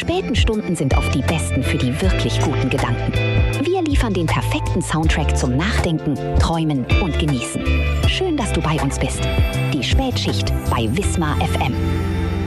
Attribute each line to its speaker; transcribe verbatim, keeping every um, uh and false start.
Speaker 1: späten Stunden sind oft die besten für die wirklich guten Gedanken. Wir liefern den perfekten Soundtrack zum Nachdenken, Träumen und Genießen. Schön, dass du bei uns bist. Die Spätschicht bei Wismar F M.